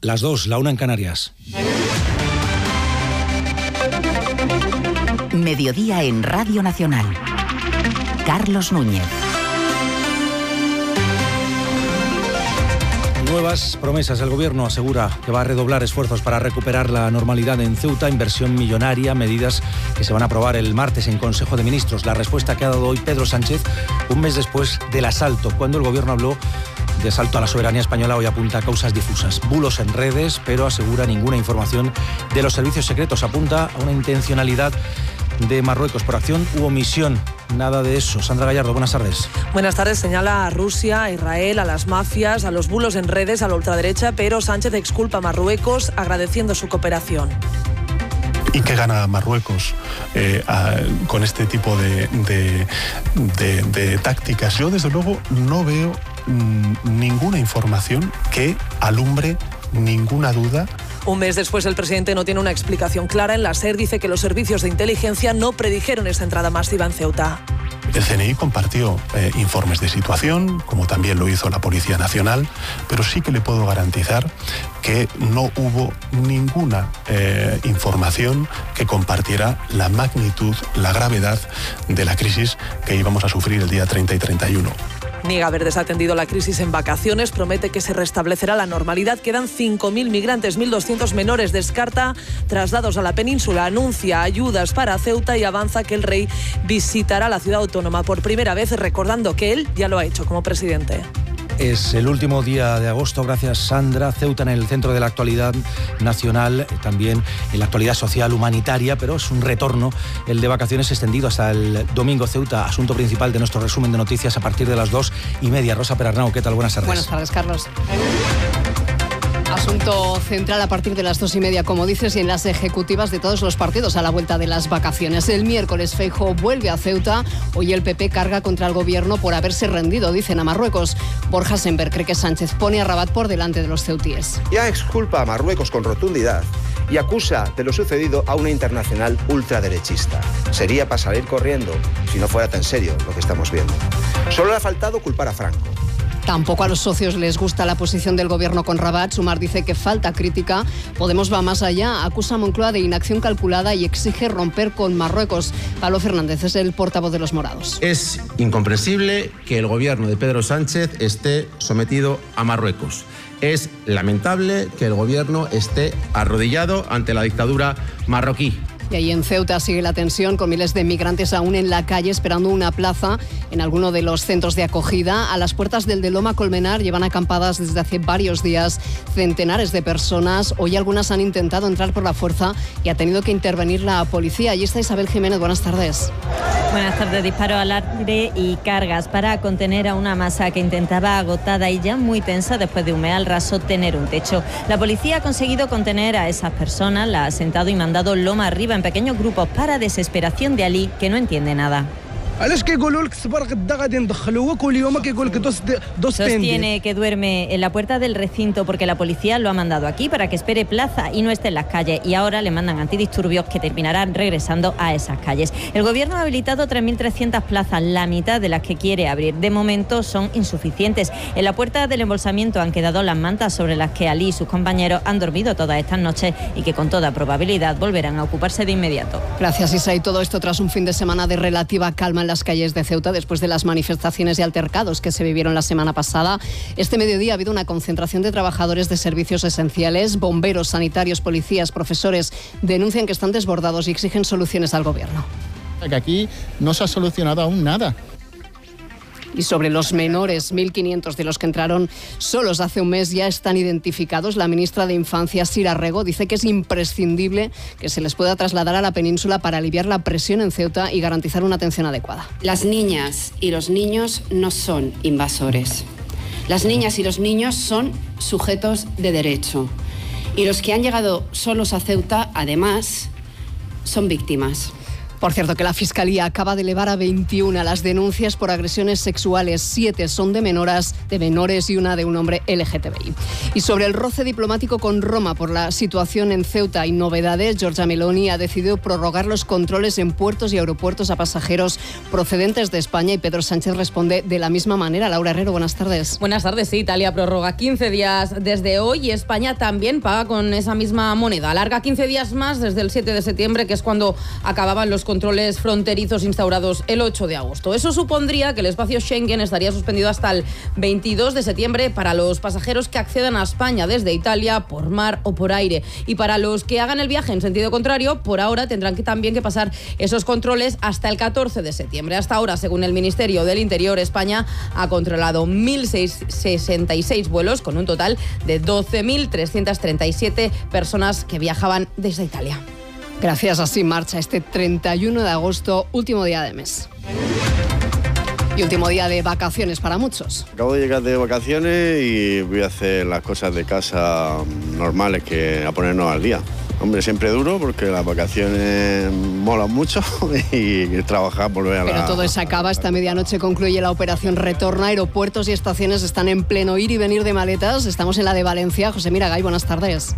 Las 2, la 1 en Canarias. Mediodía en Radio Nacional. Carlos Núñez. Nuevas promesas. El Gobierno asegura que va a redoblar esfuerzos para recuperar la normalidad en Ceuta, inversión millonaria, medidas que se van a aprobar el martes en Consejo de Ministros. La respuesta que ha dado hoy Pedro Sánchez, un mes después del asalto, cuando el Gobierno habló de asalto a la soberanía española, hoy apunta a causas difusas. Bulos en redes, pero asegura ninguna información de los servicios secretos. Apunta a una intencionalidad de Marruecos por acción u omisión. Nada de eso. Sandra Gallardo, buenas tardes. Buenas tardes. Señala a Rusia, a Israel, a las mafias, a los bulos en redes, a la ultraderecha, pero Sánchez exculpa a Marruecos agradeciendo su cooperación. ¿Y qué gana Marruecos con este tipo de tácticas? Yo, desde luego, no veo ninguna información que alumbre ninguna duda. Un mes después, el presidente no tiene una explicación clara. En la SER dice que los servicios de inteligencia no predijeron esa entrada masiva en Ceuta. El CNI compartió informes de situación, como también lo hizo la Policía Nacional, pero sí que le puedo garantizar que no hubo ninguna información que compartiera la magnitud, la gravedad de la crisis que íbamos a sufrir el día 30 y 31. Niega haber desatendido la crisis en vacaciones, promete que se restablecerá la normalidad. Quedan 5.000 migrantes, 1.200 menores. Descarta traslados a la península, anuncia ayudas para Ceuta y avanza que el rey visitará la ciudad autónoma por primera vez, recordando que él ya lo ha hecho como presidente. Es el último día de agosto, gracias Sandra. Ceuta en el centro de la actualidad nacional, también en la actualidad social, humanitaria, pero es un retorno, el de vacaciones extendido hasta el domingo. Ceuta, asunto principal de nuestro resumen de noticias a partir de las 2:30. Rosa Perarnau, ¿qué tal? Buenas tardes. Buenas tardes, Carlos. Asunto central a partir de las 2:30, como dices, y en las ejecutivas de todos los partidos a la vuelta de las vacaciones. El miércoles Feijóo vuelve a Ceuta. Hoy el PP carga contra el gobierno por haberse rendido, dicen, a Marruecos. Borja Semper cree que Sánchez pone a Rabat por delante de los ceutíes. Ya exculpa a Marruecos con rotundidad y acusa de lo sucedido a una internacional ultraderechista. Sería para salir corriendo si no fuera tan serio lo que estamos viendo. Solo le ha faltado culpar a Franco. Tampoco a los socios les gusta la posición del gobierno con Rabat. Sumar dice que falta crítica. Podemos va más allá. Acusa a Moncloa de inacción calculada y exige romper con Marruecos. Pablo Fernández es el portavoz de los morados. Es incomprensible que el gobierno de Pedro Sánchez esté sometido a Marruecos. Es lamentable que el gobierno esté arrodillado ante la dictadura marroquí. Y ahí en Ceuta sigue la tensión, con miles de migrantes aún en la calle esperando una plaza en alguno de los centros de acogida. A las puertas del de Loma Colmenar llevan acampadas desde hace varios días centenares de personas. Hoy algunas han intentado entrar por la fuerza y ha tenido que intervenir la policía. Allí está Isabel Jiménez, buenas tardes. Buenas tardes. Disparo al aire y cargas para contener a una masa que intentaba, agotada y ya muy tensa después de un mes al raso, tener un techo. La policía ha conseguido contener a esas personas, la ha sentado y mandado loma arriba en pequeños grupos para desesperación de Ali, que no entiende nada. Sostiene que duerme en la puerta del recinto porque la policía lo ha mandado aquí para que espere plaza y no esté en las calles, y ahora le mandan antidisturbios que terminarán regresando a esas calles. El gobierno ha habilitado 3.300 plazas, la mitad de las que quiere abrir. De momento son insuficientes. En la puerta del embolsamiento han quedado las mantas sobre las que Ali y sus compañeros han dormido todas estas noches y que con toda probabilidad volverán a ocuparse de inmediato. Gracias, Isa. Y todo esto tras un fin de semana de relativa calma en las calles de Ceuta después de las manifestaciones y altercados que se vivieron la semana pasada. Este mediodía ha habido una concentración de trabajadores de servicios esenciales, bomberos, sanitarios, policías, profesores. Denuncian que están desbordados y exigen soluciones al gobierno. Que aquí no se ha solucionado aún nada. Y sobre los menores, 1.500 de los que entraron solos hace un mes ya están identificados. La ministra de Infancia, Sira Rego, dice que es imprescindible que se les pueda trasladar a la península para aliviar la presión en Ceuta y garantizar una atención adecuada. Las niñas y los niños no son invasores. Las niñas y los niños son sujetos de derecho. Y los que han llegado solos a Ceuta, además, son víctimas. Por cierto, que la Fiscalía acaba de elevar a 21 las denuncias por agresiones sexuales. 7 son de menores y una de un hombre LGTBI. Y sobre el roce diplomático con Roma por la situación en Ceuta y novedades, Giorgia Meloni ha decidido prorrogar los controles en puertos y aeropuertos a pasajeros procedentes de España y Pedro Sánchez responde de la misma manera. Laura Herrero, buenas tardes. Buenas tardes. Sí, Italia prorroga 15 días desde hoy y España también paga con esa misma moneda. Alarga 15 días más desde el 7 de septiembre, que es cuando acababan los controles fronterizos instaurados el 8 de agosto. Eso supondría que el espacio Schengen estaría suspendido hasta el 22 de septiembre para los pasajeros que accedan a España desde Italia por mar o por aire. Y para los que hagan el viaje en sentido contrario, por ahora tendrán también que pasar esos controles hasta el 14 de septiembre. Hasta ahora, según el Ministerio del Interior, España ha controlado 1.066 vuelos con un total de 12.337 personas que viajaban desde Italia. Gracias, así marcha este 31 de agosto, último día de mes. Y último día de vacaciones para muchos. Acabo de llegar de vacaciones y voy a hacer las cosas de casa normales, que a ponernos al día. Hombre, siempre duro porque las vacaciones molan mucho y trabajar, volver a la... Pero todo se acaba. Esta medianoche concluye la operación Retorna. Aeropuertos y estaciones están en pleno ir y venir de maletas. Estamos en la de Valencia. José Miragay, buenas tardes.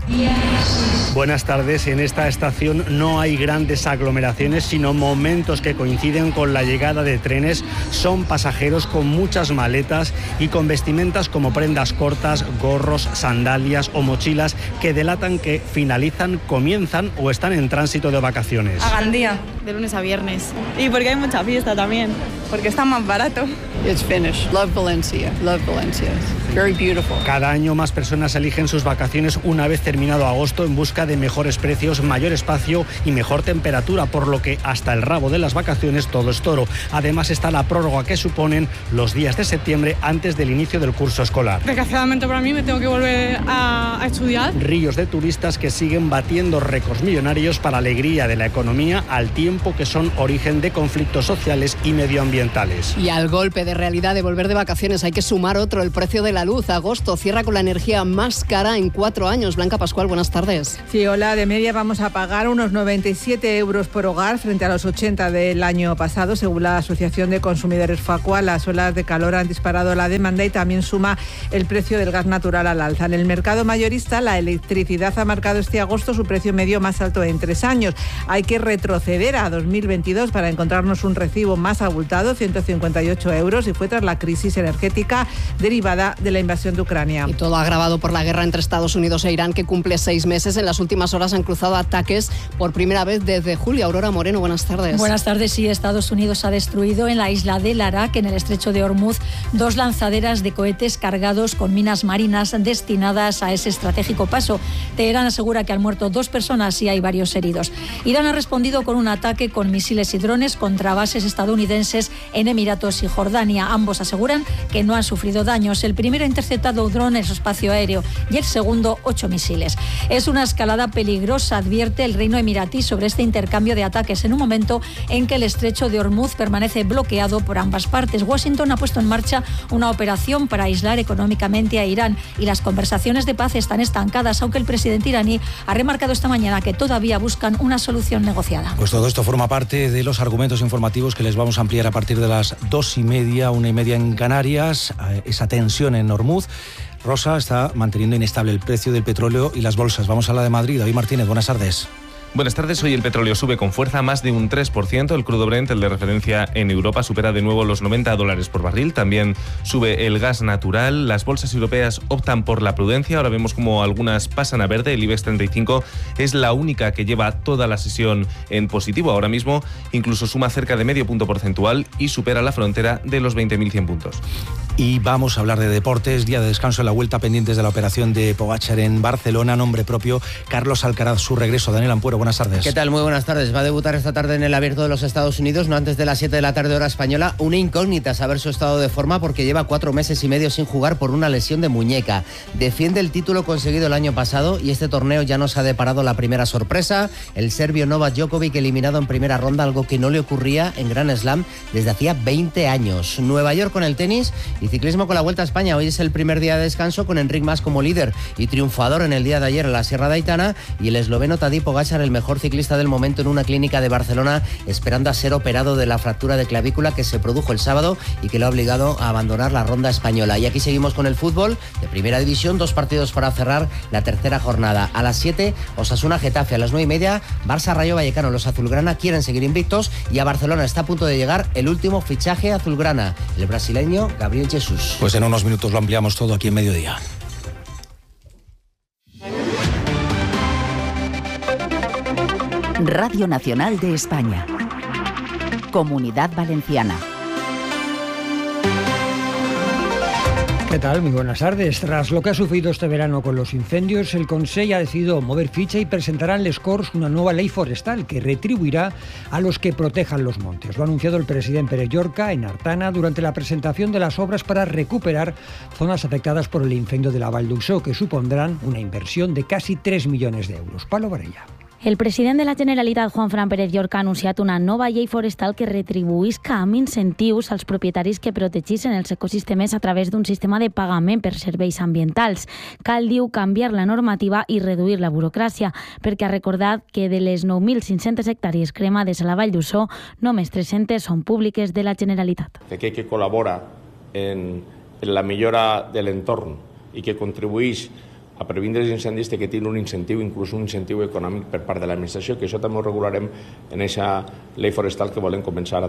Buenas tardes. En esta estación no hay grandes aglomeraciones, sino momentos que coinciden con la llegada de trenes. Son pasajeros con muchas maletas y con vestimentas como prendas cortas, gorros, sandalias o mochilas que delatan que comienzan o están en tránsito de vacaciones. A Gandía, de lunes a viernes. Y porque hay mucha fiesta también, porque está más barato. It's finished. Love Valencia. Love Valencia. Very beautiful. Cada año más personas eligen sus vacaciones una vez terminado agosto en busca de mejores precios, mayor espacio y mejor temperatura, por lo que hasta el rabo de las vacaciones todo es toro. Además está la prórroga que suponen los días de septiembre antes del inicio del curso escolar. Desgraciadamente para mí me tengo que volver a estudiar. Ríos de turistas que siguen batiendo récords millonarios para alegría de la economía, al tiempo que son origen de conflictos sociales y medioambientales. Y al golpe de realidad de volver de vacaciones hay que sumar otro, el precio de la luz. Agosto cierra con la energía más cara en 4 años. Blanca Pascual, buenas tardes. Sí, hola. De media vamos a pagar unos 97 euros por hogar frente a los 80 del año pasado. Según la Asociación de Consumidores Facua, las olas de calor han disparado la demanda y también suma el precio del gas natural al alza. En el mercado mayorista, la electricidad ha marcado este agosto su precio medio más alto en 3 años. Hay que retroceder a 2022 para encontrarnos un recibo más abultado, 158 euros, y fue tras la crisis energética derivada de la invasión de Ucrania. Y todo agravado por la guerra entre Estados Unidos e Irán, que cumple 6 meses. En las últimas horas han cruzado ataques por primera vez desde julio. Aurora Moreno, buenas tardes. Buenas tardes. Sí, Estados Unidos ha destruido en la isla de Arak, en el estrecho de Hormuz, 2 lanzaderas de cohetes cargados con minas marinas destinadas a ese estratégico paso. Teherán asegura que han muerto 2 personas y hay varios heridos. Irán ha respondido con un ataque con misiles y drones contra bases estadounidenses en Emiratos y Jordania. Ambos aseguran que no han sufrido daños. El primero ha interceptado un dron en su espacio aéreo y el segundo 8 misiles. Es una escalada peligrosa, advierte el Reino Emiratí sobre este intercambio de ataques en un momento en que el estrecho de Hormuz permanece bloqueado por ambas partes. Washington ha puesto en marcha una operación para aislar económicamente a Irán y las conversaciones de paz están estancadas, aunque el presidente iraní ha remarcado esta mañana que todavía buscan una solución negociada. Pues todo esto forma parte de los argumentos informativos que les vamos a ampliar a partir de las 2:30, 1:30 en Canarias. Esa tensión en Hormuz. Rosa, está manteniendo inestable el precio del petróleo y las bolsas. Vamos a la de Madrid. David Martínez, buenas tardes. Buenas tardes. Hoy el petróleo sube con fuerza más de un 3%. El crudo Brent, el de referencia en Europa, supera de nuevo los $90 por barril. También sube el gas natural. Las bolsas europeas optan por la prudencia. Ahora vemos como algunas pasan a verde. El IBEX 35 es la única que lleva toda la sesión en positivo. Ahora mismo incluso suma cerca de medio punto porcentual y supera la frontera de los 20.100 puntos. Y vamos a hablar de deportes. Día de descanso en la Vuelta, pendientes de la operación de Pogačar en Barcelona. Nombre propio, Carlos Alcaraz, su regreso. Daniel Ampuero, buenas tardes. ¿Qué tal? Muy buenas tardes. Va a debutar esta tarde en el Abierto de los Estados Unidos, no antes de las 7 de la tarde hora española. Una incógnita saber su estado de forma, porque lleva 4 meses y medio sin jugar por una lesión de muñeca. Defiende el título conseguido el año pasado y este torneo ya nos ha deparado la primera sorpresa. El serbio Novak Djokovic eliminado en primera ronda, algo que no le ocurría en Grand Slam desde hacía 20 años. Nueva York con el tenis y ciclismo con la Vuelta a España. Hoy es el primer día de descanso con Enric Mas como líder y triunfador en el día de ayer en la Sierra de Aitana y el esloveno Tadej Pogačar el mejor ciclista del momento en una clínica de Barcelona, esperando a ser operado de la fractura de clavícula que se produjo el sábado y que lo ha obligado a abandonar la ronda española. Y aquí seguimos con el fútbol de Primera División, 2 partidos para cerrar la tercera jornada. A las 7, Osasuna-Getafe, a las 9:30, Barça-Rayo Vallecano. Los azulgrana quieren seguir invictos y a Barcelona está a punto de llegar el último fichaje azulgrana, el brasileño Gabriel Jesús. Pues en unos minutos lo ampliamos todo aquí en Mediodía. Radio Nacional de España. Comunidad Valenciana. ¿Qué tal? Muy buenas tardes. Tras lo que ha sufrido este verano con los incendios, el Consell ha decidido mover ficha y presentará en les Corts una nueva ley forestal que retribuirá a los que protejan los montes. Lo ha anunciado el presidente Pere Llorca en Artana durante la presentación de las obras para recuperar zonas afectadas por el incendio de la Vall d'Uixó, que supondrán una inversión de casi 3 millones de euros. Palo Varela. El president de la Generalitat, Juanfran Pérez Llorca, ha anunciat una nova llei forestal que retribuïsca amb incentius als propietaris que protegeixen els ecosistemes a través d'un sistema de pagament per serveis ambientals. Cal, diu, canviar la normativa i reduir la burocràcia, perquè ha recordat que de les 9.500 hectàrees cremades a la Vall d'Uixó, només 300 són públiques de la Generalitat. Aquell que col·labora en la millora de l'entorn i que contribueix a previndre els incendis que tingui un incentiu, inclús un incentiu econòmic per part de l'administració, que això també ho regularem en aquesta llei forestal que volem començar a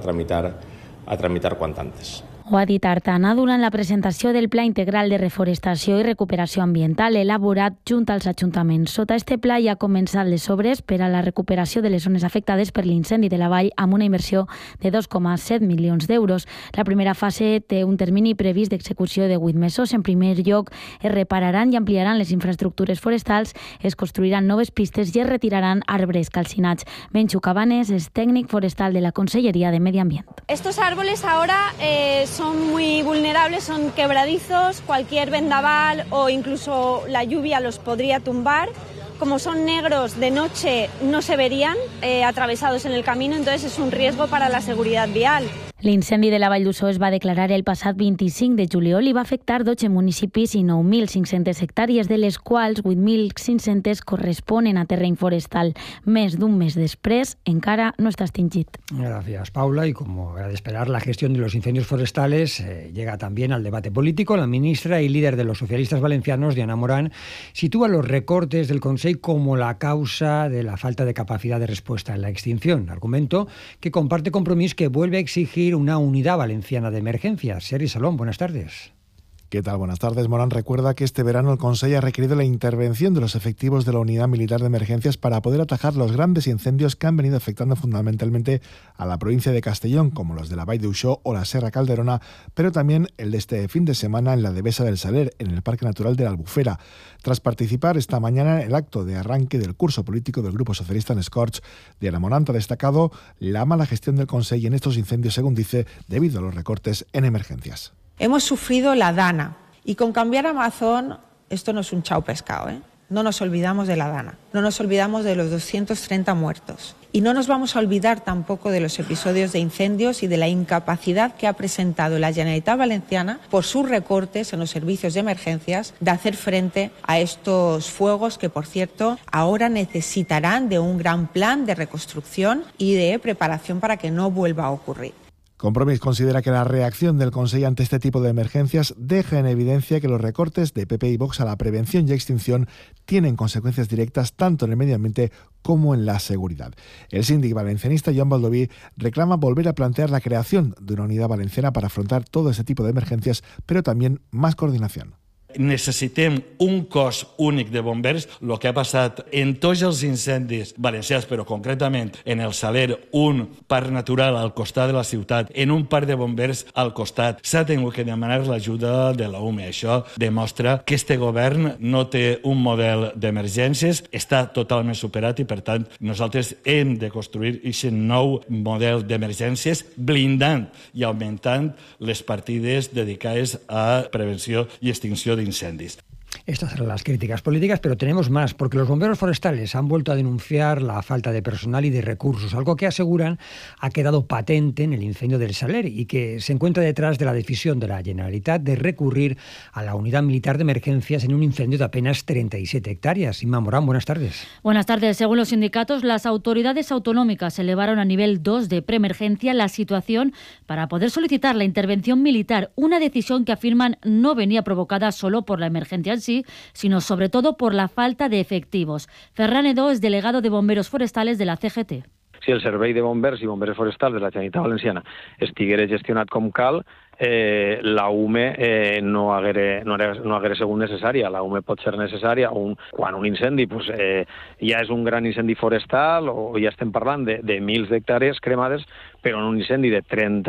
tramitar quant antes. Ho ha dit Artana durant la presentació del Pla Integral de Reforestació i Recuperació Ambiental elaborat junt als ajuntaments. Sota este pla ja ha començat les obres per a la recuperació de les zones afectades per l'incendi de la vall amb una inversió de 2,7 milions d'euros. La primera fase té un termini previst d'execució de 8 mesos. En primer lloc, es repararan i ampliaran les infraestructures forestals, es construiran noves pistes i es retiraran arbres calcinats. Menchu Cabanes és tècnic forestal de la Conselleria de Medi Ambient. Estos árboles ahora son muy vulnerables, son quebradizos, cualquier vendaval o incluso la lluvia los podría tumbar. Como son negros, de noche no se verían atravesados en el camino, entonces es un riesgo para la seguridad vial. L'incendi de la Vall d'Uixó es va declarar el passat 25 de juliol i va afectar 12 municipis i 9.500 hectàrees, de les quals 8.500 corresponen a terreny forestal. Més d'un mes després, encara no està extingit. Gracias, Paula. Y como era de esperar, la gestión de los incendios forestales llega también al debate político. La ministra y líder de los socialistas valencianos, Diana Morán, sitúa los recortes del Consell como la causa de la falta de capacidad de respuesta en la extinción. Argumento que comparte Compromís, que vuelve a exigir una unidad valenciana de emergencias. Sergi Salón, buenas tardes. ¿Qué tal? Buenas tardes. Morán recuerda que este verano el Consell ha requerido la intervención de los efectivos de la Unidad Militar de Emergencias para poder atajar los grandes incendios que han venido afectando fundamentalmente a la provincia de Castellón, como los de la Vall d'Uixó o la Serra Calderona, pero también el de este fin de semana en la Devesa del Saler, en el Parque Natural de la Albufera. Tras participar esta mañana en el acto de arranque del curso político del Grupo Socialista en les Corts, Diana Morán ha destacado la mala gestión del Consell en estos incendios, según dice, debido a los recortes en emergencias. Hemos sufrido la Dana y con cambiar Amazon esto no es un chao pescado, ¿eh? No nos olvidamos de la Dana, no nos olvidamos de los 230 muertos y no nos vamos a olvidar tampoco de los episodios de incendios y de la incapacidad que ha presentado la Generalitat Valenciana por sus recortes en los servicios de emergencias de hacer frente a estos fuegos que, por cierto, ahora necesitarán de un gran plan de reconstrucción y de preparación para que no vuelva a ocurrir. Compromís considera que la reacción del Consell ante este tipo de emergencias deja en evidencia que los recortes de PP y Vox a la prevención y extinción tienen consecuencias directas tanto en el medio ambiente como en la seguridad. El síndic valencianista Joan Baldoví reclama volver a plantear la creación de una unidad valenciana para afrontar todo ese tipo de emergencias, pero también más coordinación. Necessitem un cos únic de bombers. El que ha passat en tots els incendis valencians, però concretament en el Saler, un parc natural al costat de la ciutat, en un parc de bombers al costat, s'ha tingut que demanar l'ajuda de la UME. Això demostra que este govern no té un model d'emergències, està totalment superat i, per tant, nosaltres hem de construir aquest nou model d'emergències blindant i augmentant les partides dedicades a prevenció i extinció d'incendis. Estas eran las críticas políticas, pero tenemos más, porque los bomberos forestales han vuelto a denunciar la falta de personal y de recursos, algo que aseguran ha quedado patente en el incendio del Saler y que se encuentra detrás de la decisión de la Generalitat de recurrir a la unidad militar de emergencias en un incendio de apenas 37 hectáreas. Inma Morán, buenas tardes. Buenas tardes. Según los sindicatos, las autoridades autonómicas elevaron a nivel 2 de preemergencia la situación para poder solicitar la intervención militar, una decisión que afirman no venía provocada solo por la emergencia en sí, sino sobre todo por la falta de efectivos. Ferran Edó es delegado de bomberos forestales de la CGT. Si el servei de bombers i bombers forestals de la Generalitat Valenciana estiguera gestionat com cal, la UME no haguera sigut necessària. La UME pot ser necessària quan un incendi ja és un gran incendi forestal o ja estem parlant de mils d'hectàrees cremades, però en un incendi de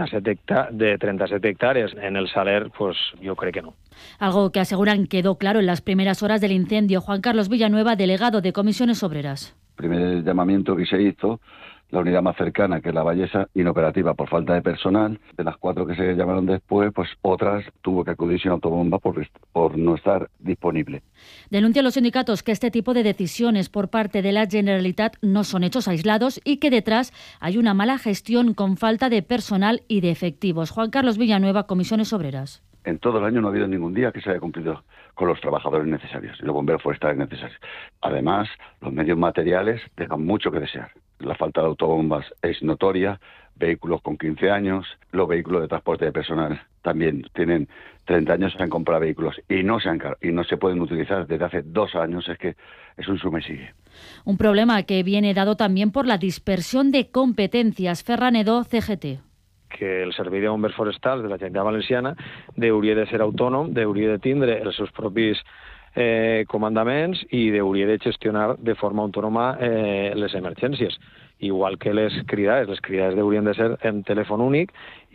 37 hectàrees en el Saler, yo creo que no. Algo que aseguran quedó claro en las primeras horas del incendio. Juan Carlos Villanueva, delegado de Comisiones Obreras. Primer llamamiento que se hizo, la unidad más cercana, que es la Vallesa, inoperativa por falta de personal. De las 4 que se llamaron después, otras tuvo que acudir sin autobomba por no estar disponible. Denuncian los sindicatos que este tipo de decisiones por parte de la Generalitat no son hechos aislados y que detrás hay una mala gestión con falta de personal y de efectivos. Juan Carlos Villanueva, Comisiones Obreras. En todo el año no ha habido ningún día que se haya cumplido con los trabajadores necesarios y los bomberos forestales necesarios. Además, los medios materiales dejan mucho que desear. La falta de autobombas es notoria, vehículos con 15 años, los vehículos de transporte de personal también tienen 30 años, se han comprado vehículos y no se pueden utilizar desde hace 2 años, es que es un suma y sigue. Un problema que viene dado también por la dispersión de competencias. Ferran Edó, CGT. Que el servei de bombers forestals de la Generalitat Valenciana hauria de ser autònom, hauria de tindre els seus propis comandaments i hauria de gestionar de forma autònoma les emergències. Igual que les cridades haurien de ser en telèfon únic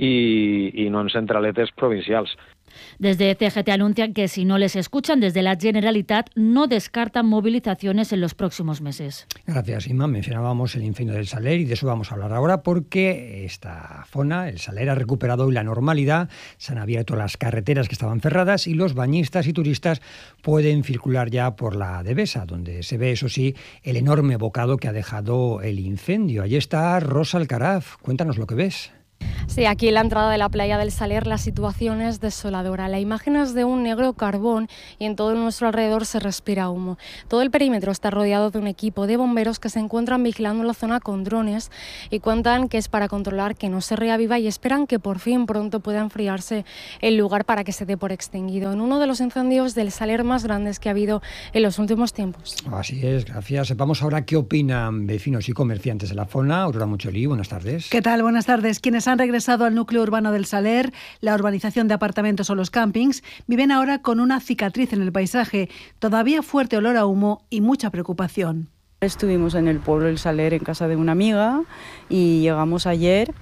i no en centraletes provincials. Desde CGT anuncian que si no les escuchan desde la Generalitat no descartan movilizaciones en los próximos meses. Gracias, Inma. Mencionábamos el incendio del Saler y de eso vamos a hablar ahora porque esta zona, el Saler, ha recuperado hoy la normalidad, se han abierto las carreteras que estaban cerradas y los bañistas y turistas pueden circular ya por la Devesa, donde se ve, eso sí, el enorme bocado que ha dejado el incendio. Allí está Rosa Alcaraz. Cuéntanos lo que ves. Sí, aquí en la entrada de la playa del Saler la situación es desoladora. La imagen es de un negro carbón y en todo nuestro alrededor se respira humo. Todo el perímetro está rodeado de un equipo de bomberos que se encuentran vigilando la zona con drones y cuentan que es para controlar que no se reaviva y esperan que por fin pronto pueda enfriarse el lugar para que se dé por extinguido. En uno de los incendios del Saler más grandes que ha habido en los últimos tiempos. Así es, gracias. Vamos ahora qué opinan vecinos y comerciantes de la zona. Aurora Mucholí, buenas tardes. ¿Qué tal? Buenas tardes. Quienes han regresado al núcleo urbano del Saler, la urbanización de apartamentos o los campings, viven ahora con una cicatriz en el paisaje, todavía fuerte olor a humo y mucha preocupación. Estuvimos en el pueblo del Saler en casa de una amiga y llegamos ayer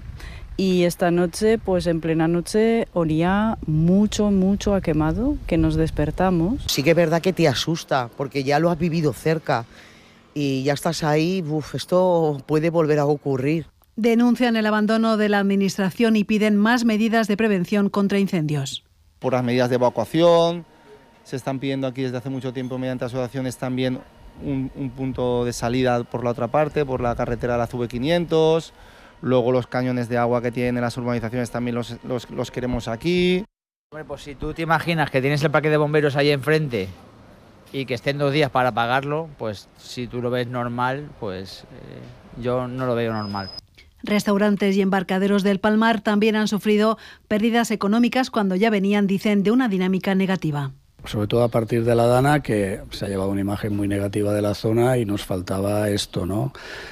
y esta noche, pues en plena noche, olía mucho a quemado, que nos despertamos. Sí que es verdad que te asusta, porque ya lo has vivido cerca y ya estás ahí, esto puede volver a ocurrir. Denuncian el abandono de la administración y piden más medidas de prevención contra incendios. Por las medidas de evacuación, se están pidiendo aquí desde hace mucho tiempo mediante asociaciones también un punto de salida por la otra parte, por la carretera de la CV500, luego los cañones de agua que tienen las urbanizaciones también los queremos aquí. Hombre, pues si tú te imaginas que tienes el parque de bomberos ahí enfrente y que estén 2 días para apagarlo, pues si tú lo ves normal, pues yo no lo veo normal. Restaurantes y embarcaderos del Palmar también han sufrido pérdidas económicas cuando ya venían, dicen, de una dinámica negativa. Sobre todo a partir de la Dana, que se ha llevado una imagen muy negativa de la zona y nos faltaba esto, ¿no?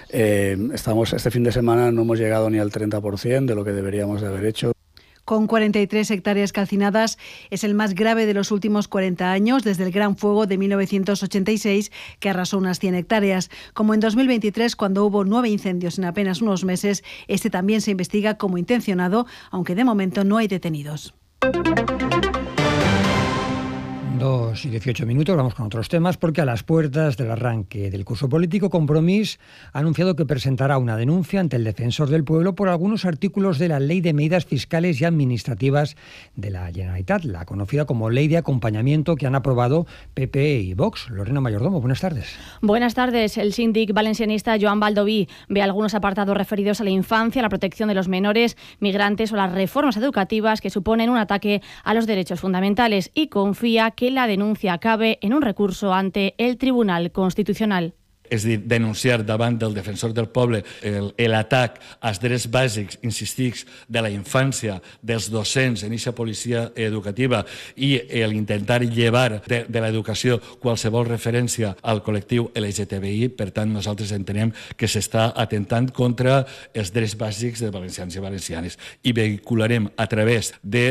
Este fin de semana no hemos llegado ni al 30% de lo que deberíamos de haber hecho. Con 43 hectáreas calcinadas, es el más grave de los últimos 40 años, desde el Gran Fuego de 1986, que arrasó unas 100 hectáreas. Como en 2023, cuando hubo 9 incendios en apenas unos meses, este también se investiga como intencionado, aunque de momento no hay detenidos. 2:18, vamos con otros temas, porque a las puertas del arranque del curso político, Compromís ha anunciado que presentará una denuncia ante el Defensor del Pueblo por algunos artículos de la Ley de Medidas Fiscales y Administrativas de la Generalitat, la conocida como Ley de Acompañamiento, que han aprobado PP y Vox. Lorena Mayordomo, buenas tardes. Buenas tardes. El síndic valencianista Joan Baldoví ve algunos apartados referidos a la infancia, la protección de los menores, migrantes o las reformas educativas que suponen un ataque a los derechos fundamentales y confía que la denuncia acabe en un recurso ante el Tribunal Constitucional. És a dir, denunciar davant del Defensor del Poble l'atac als drets bàsics, insistix, de la infància, dels docents en aquesta policia educativa i l'intentar llevar de l'educació qualsevol referència al col·lectiu LGTBI. Per tant, nosaltres entenem que s'està atentant contra els drets bàsics de valencians i valencianes i vehicularem a través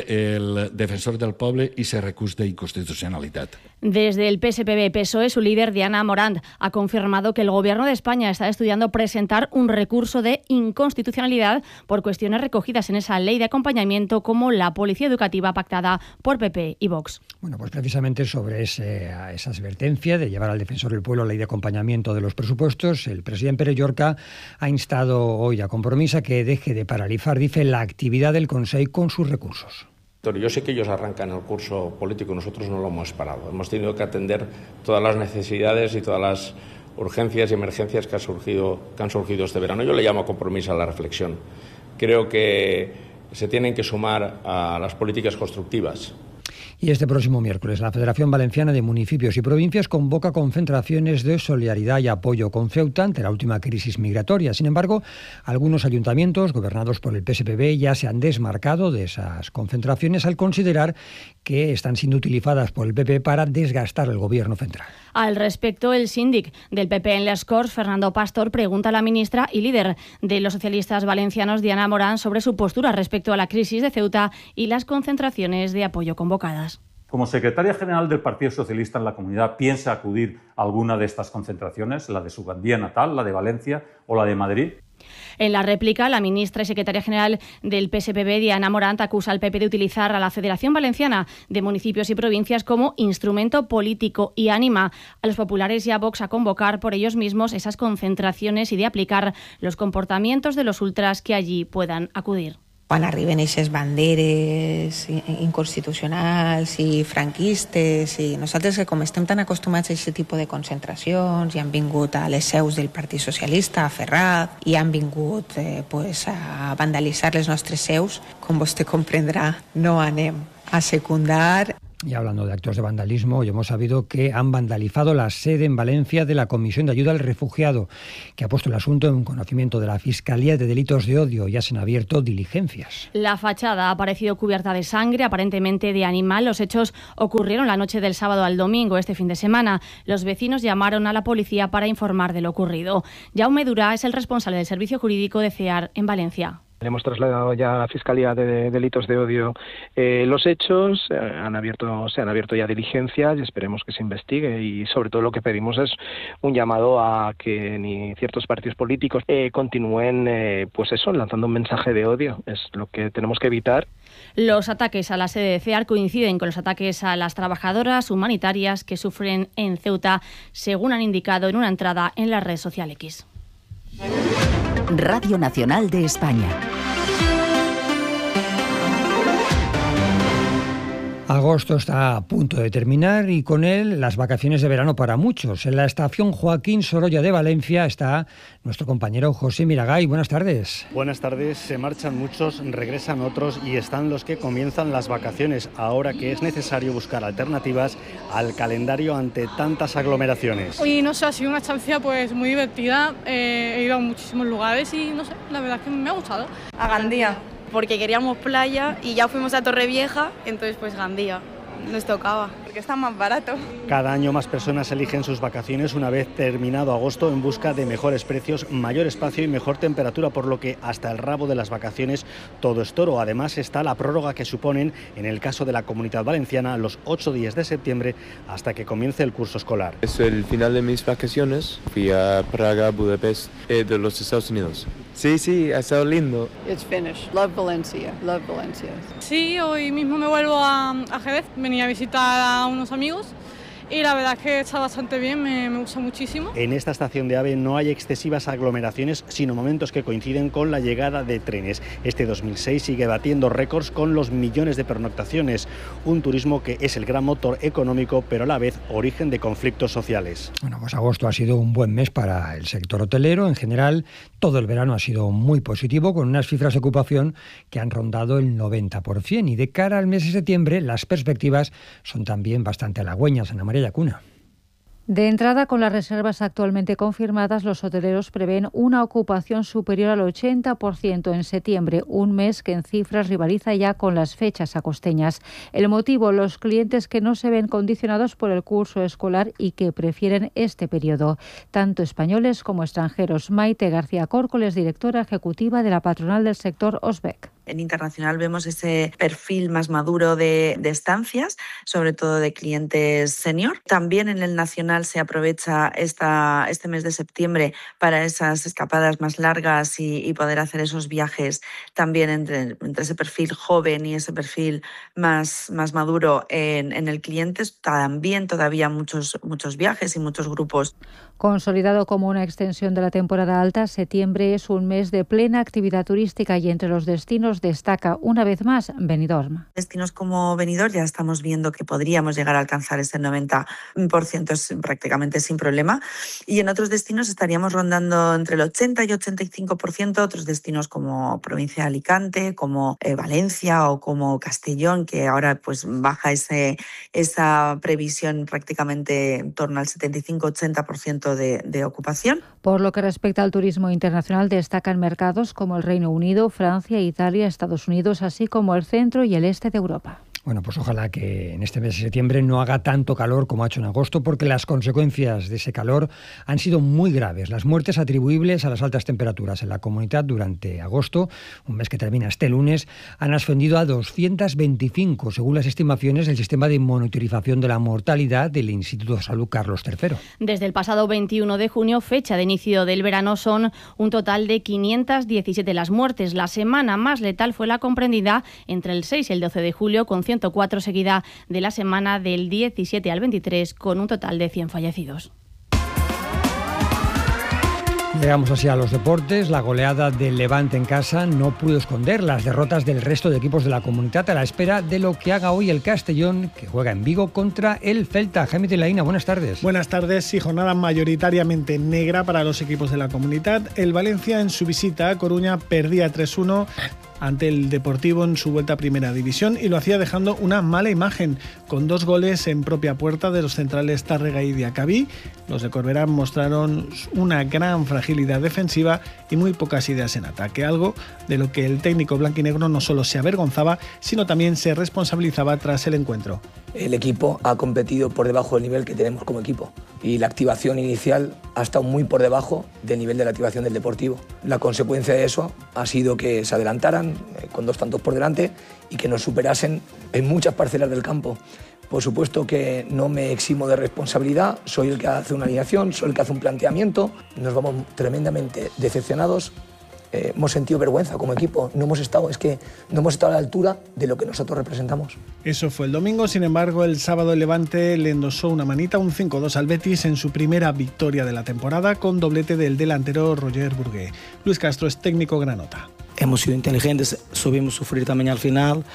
del Defensor del Poble ese recurs d'inconstitucionalitat. Desde el PSPB-PSOE, su líder Diana Morant ha confirmado que el Gobierno de España está estudiando presentar un recurso de inconstitucionalidad por cuestiones recogidas en esa ley de acompañamiento, como la policía educativa pactada por PP y Vox. Bueno, pues precisamente sobre esa advertencia de llevar al Defensor del Pueblo la ley de acompañamiento de los presupuestos, el presidente Pere Llorca ha instado hoy a Compromís a que deje de paralizar, dice, la actividad del Consell con sus recursos. Yo sé que ellos arrancan el curso político, nosotros no lo hemos parado. Hemos tenido que atender todas las necesidades y todas las urgencias y emergencias que han surgido este verano. Yo le llamo compromiso a la reflexión. Creo que se tienen que sumar a las políticas constructivas. Y este próximo miércoles, la Federación Valenciana de Municipios y Provincias convoca concentraciones de solidaridad y apoyo con Ceuta ante la última crisis migratoria. Sin embargo, algunos ayuntamientos gobernados por el PSPB ya se han desmarcado de esas concentraciones al considerar que están siendo utilizadas por el PP para desgastar el gobierno central. Al respecto, el síndic del PP en Les Corts, Fernando Pastor, pregunta a la ministra y líder de los socialistas valencianos, Diana Morant, sobre su postura respecto a la crisis de Ceuta y las concentraciones de apoyo convocadas. Como secretaria general del Partido Socialista en la comunidad, ¿piensa acudir a alguna de estas concentraciones, la de su Gandía natal, la de Valencia o la de Madrid? En la réplica, la ministra y secretaria general del PSPB, Diana Morant, acusa al PP de utilizar a la Federación Valenciana de Municipios y Provincias como instrumento político y anima a los populares y a Vox a convocar por ellos mismos esas concentraciones y de aplicar los comportamientos de los ultras que allí puedan acudir. Quan arriben aquestes banderes inconstitucionals i franquistes, i nosaltres que com estem tan acostumats a aquest tipus de concentracions i han vingut a les seus del Partit Socialista, a Ferrat, i han vingut a vandalitzar les nostres seus, com vostè comprendrà, no anem a secundar. Y hablando de actos de vandalismo, hoy hemos sabido que han vandalizado la sede en Valencia de la Comisión de Ayuda al Refugiado, que ha puesto el asunto en conocimiento de la Fiscalía de Delitos de Odio. Ya se han abierto diligencias. La fachada ha aparecido cubierta de sangre, aparentemente de animal. Los hechos ocurrieron la noche del sábado al domingo, este fin de semana. Los vecinos llamaron a la policía para informar de lo ocurrido. Jaume Durá es el responsable del Servicio Jurídico de CEAR en Valencia. Hemos trasladado ya a la Fiscalía de Delitos de Odio los hechos, se han abierto ya diligencias y esperemos que se investigue, y sobre todo lo que pedimos es un llamado a que ni ciertos partidos políticos continúen lanzando un mensaje de odio. Es lo que tenemos que evitar. Los ataques a la sede de CEAR coinciden con los ataques a las trabajadoras humanitarias que sufren en Ceuta, según han indicado en una entrada en la red social X. Radio Nacional de España. Agosto está a punto de terminar y con él las vacaciones de verano para muchos. En la estación Joaquín Sorolla de Valencia está nuestro compañero José Miragay. Buenas tardes. Buenas tardes. Se marchan muchos, regresan otros y están los que comienzan las vacaciones, ahora que es necesario buscar alternativas al calendario ante tantas aglomeraciones. Y no sé, ha sido una estancia pues muy divertida. He ido a muchísimos lugares y no sé, la verdad es que me ha gustado. A Gandía, porque queríamos playa y ya fuimos a Torrevieja, entonces pues Gandía nos tocaba, porque está más barato. Cada año más personas eligen sus vacaciones una vez terminado agosto en busca de mejores precios, mayor espacio y mejor temperatura, por lo que hasta el rabo de las vacaciones todo es toro. Además está la prórroga que suponen, en el caso de la Comunidad Valenciana, los 8 días de septiembre hasta que comience el curso escolar. Es el final de mis vacaciones, fui a Praga, Budapest, de los Estados Unidos. Sí, ha estado lindo. It's finished. Love Valencia. Sí, hoy mismo me vuelvo a Jerez. Venía a visitar a unos amigos. Y la verdad es que está bastante bien, me gusta muchísimo. En esta estación de AVE no hay excesivas aglomeraciones, sino momentos que coinciden con la llegada de trenes. Este 2006 sigue batiendo récords con los millones de pernoctaciones, un turismo que es el gran motor económico, pero a la vez origen de conflictos sociales. Bueno, pues agosto ha sido un buen mes para el sector hotelero. En general, todo el verano ha sido muy positivo, con unas cifras de ocupación que han rondado el 90%. Y de cara al mes de septiembre, las perspectivas son también bastante halagüeñas. Ana María Llacuna. De entrada, con las reservas actualmente confirmadas, los hoteleros prevén una ocupación superior al 80% en septiembre, un mes que en cifras rivaliza ya con las fechas acosteñas. El motivo, los clientes que no se ven condicionados por el curso escolar y que prefieren este periodo, tanto españoles como extranjeros. Maite García Córcoles, directora ejecutiva de la patronal del sector Osbec. En internacional vemos ese perfil más maduro de estancias, sobre todo de clientes senior. También en el nacional se aprovecha este mes de septiembre para esas escapadas más largas y poder hacer esos viajes también entre ese perfil joven y ese perfil más maduro en el cliente. También todavía muchos viajes y muchos grupos. Consolidado como una extensión de la temporada alta, septiembre es un mes de plena actividad turística y entre los destinos destaca una vez más Benidorm. Destinos como Benidorm ya estamos viendo que podríamos llegar a alcanzar ese 90% prácticamente sin problema, y en otros destinos estaríamos rondando entre el 80 y 85%, otros destinos como provincia de Alicante, como Valencia o como Castellón, que ahora pues baja esa previsión prácticamente en torno al 75-80% de ocupación. Por lo que respecta al turismo internacional, destacan mercados como el Reino Unido, Francia, Italia, Estados Unidos, así como el centro y el este de Europa. Bueno, pues ojalá que en este mes de septiembre no haga tanto calor como ha hecho en agosto, porque las consecuencias de ese calor han sido muy graves. Las muertes atribuibles a las altas temperaturas en la comunidad durante agosto, un mes que termina este lunes, han ascendido a 225, según las estimaciones del sistema de monitorización de la mortalidad del Instituto de Salud Carlos III. Desde el pasado 21 de junio, fecha de inicio del verano, son un total de 517 las muertes. La semana más letal fue la comprendida entre el 6 y el 12 de julio, con 104, seguida de la semana del 17 al 23, con un total de 100 fallecidos. Llegamos así a los deportes. La goleada del Levante en casa no pudo esconder las derrotas del resto de equipos de la comunidad, a la espera de lo que haga hoy el Castellón, que juega en Vigo contra el Celta. Jaime Telaína, buenas tardes. Buenas tardes. Sí, jornada mayoritariamente negra para los equipos de la comunidad. El Valencia, en su visita a Coruña, perdía 3-1 ante el Deportivo en su vuelta a Primera División, y lo hacía dejando una mala imagen, con 2 goles en propia puerta de los centrales Tárrega y Diacabí. Los de Corberán mostraron una gran fragilidad defensiva y muy pocas ideas en ataque, algo de lo que el técnico blanquinegro no solo se avergonzaba, sino también se responsabilizaba tras el encuentro. El equipo ha competido por debajo del nivel que tenemos como equipo, y la activación inicial ha estado muy por debajo del nivel de la activación del Deportivo. La consecuencia de eso ha sido que se adelantaran con 2 tantos por delante y que nos superasen en muchas parcelas del campo. Por supuesto que no me eximo de responsabilidad, soy el que hace una alineación, soy el que hace un planteamiento. Nos vamos tremendamente decepcionados. Hemos sentido vergüenza como equipo, no hemos estado a la altura de lo que nosotros representamos. Eso fue el domingo. Sin embargo, el sábado el Levante le endosó una manita, un 5-2 al Betis en su primera victoria de la temporada, con doblete del delantero Roger Bourgué. Luis Castro es técnico granota. Hemos sido inteligentes, subimos sufrir también al final,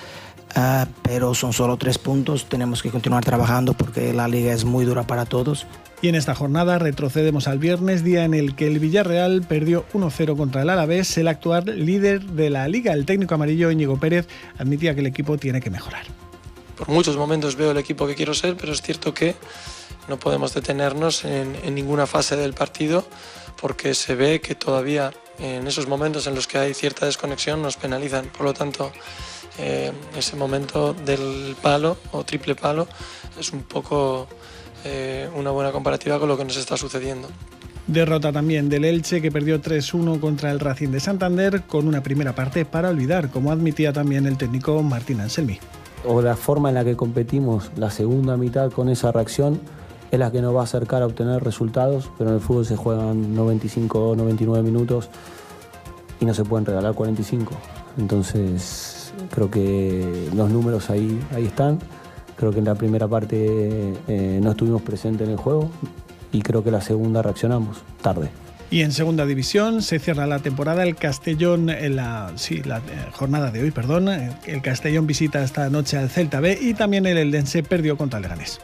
pero son solo 3 puntos, tenemos que continuar trabajando porque la liga es muy dura para todos. Y en esta jornada retrocedemos al viernes, día en el que el Villarreal perdió 1-0 contra el Alavés, el actual líder de la liga. El técnico amarillo Íñigo Pérez admitía que el equipo tiene que mejorar. Por muchos momentos veo el equipo que quiero ser, pero es cierto que no podemos detenernos en ninguna fase del partido, porque se ve que todavía en esos momentos en los que hay cierta desconexión nos penalizan. Por lo tanto, ese momento del palo o triple palo es un poco una buena comparativa con lo que nos está sucediendo. Derrota también del Elche, que perdió 3-1 contra el Racing de Santander, con una primera parte para olvidar, como admitía también el técnico Martín Anselmi. O la forma en la que competimos la segunda mitad con esa reacción es la que nos va a acercar a obtener resultados, pero en el fútbol se juegan 95 o 99 minutos y no se pueden regalar 45. Entonces creo que los números ahí están. Creo que en la primera parte no estuvimos presentes en el juego y creo que en la segunda reaccionamos tarde. Y en segunda división se cierra la temporada. El Castellón, la jornada de hoy, el Castellón visita esta noche al Celta B y también el Eldense perdió contra el Leganés.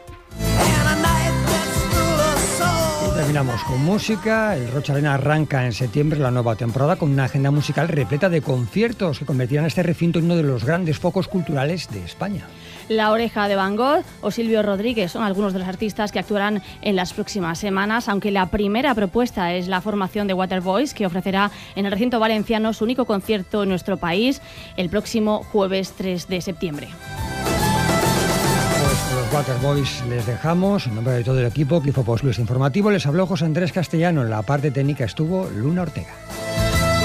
Terminamos con música. El Rocha Arena arranca en septiembre la nueva temporada con una agenda musical repleta de conciertos que convertirán a este recinto en uno de los grandes focos culturales de España. La Oreja de Van Gogh o Silvio Rodríguez son algunos de los artistas que actuarán en las próximas semanas, aunque la primera propuesta es la formación de Waterboys, que ofrecerá en el recinto valenciano su único concierto en nuestro país el próximo jueves 3 de septiembre. Los Waterboys les dejamos. En nombre de todo el equipo que hizo posible este informativo, les habló José Andrés Castellano. En la parte técnica estuvo Luna Ortega.